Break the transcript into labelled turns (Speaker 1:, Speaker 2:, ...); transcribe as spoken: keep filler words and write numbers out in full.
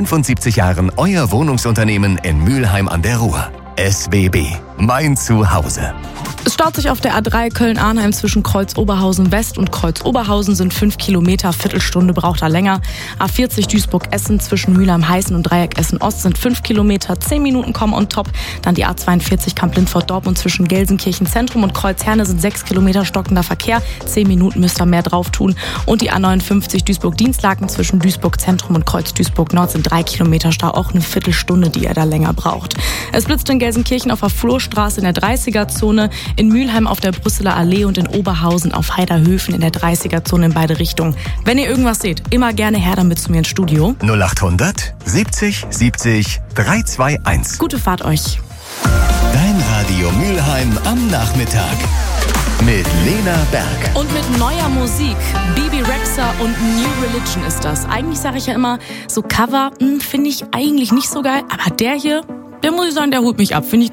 Speaker 1: fünfundsiebzig Jahren euer Wohnungsunternehmen in Mülheim an der Ruhr. S W B, mein Zuhause.
Speaker 2: Es staut sich auf der A drei Köln-Arnheim zwischen Kreuz-Oberhausen West und Kreuz-Oberhausen, sind fünf Kilometer, Viertelstunde braucht er länger. A vierzig Duisburg-Essen zwischen Mülheim-Heißen und Dreieck Essen-Ost sind fünf Kilometer, zehn Minuten kommen on top. Dann die A zweiundvierzig Kamp-Lindfort-Dortmund zwischen Gelsenkirchen Zentrum und Kreuzherne sind sechs Kilometer stockender Verkehr, zehn Minuten müsst ihr mehr drauf tun. Und die A neunundfünfzig Duisburg-Dienstlaken zwischen Duisburg Zentrum und Kreuz-Duisburg-Nord sind drei Kilometer Stau, auch eine Viertelstunde, die ihr da länger braucht. Es blitzt in Gelsenkirchen auf der Flurstraße in der dreißiger-Zone, in Mülheim auf der Brüsseler Allee und in Oberhausen auf Heiderhöfen in der dreißiger-Zone in beide Richtungen. Wenn ihr irgendwas seht, immer gerne her damit zu mir ins Studio.
Speaker 1: null achthundert siebzig siebzig dreihunderteinundzwanzig.
Speaker 2: Gute Fahrt euch.
Speaker 1: Dein Radio Mülheim am Nachmittag. Mit Lena Berg.
Speaker 2: Und mit neuer Musik. Bibi Rexha und New Religion ist das. Eigentlich sage ich ja immer, so Cover finde ich eigentlich nicht so geil. Aber der hier, der muss ich sagen, der holt mich ab. Finde ich